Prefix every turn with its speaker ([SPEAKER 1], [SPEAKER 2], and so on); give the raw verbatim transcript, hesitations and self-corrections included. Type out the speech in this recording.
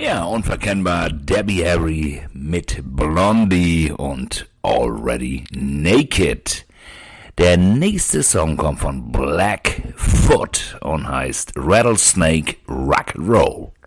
[SPEAKER 1] Ja, unverkennbar Debbie Harry mit Blondie und Already Naked. Der nächste Song kommt von Blackfoot und heißt Rattlesnake Rock'n'Roll.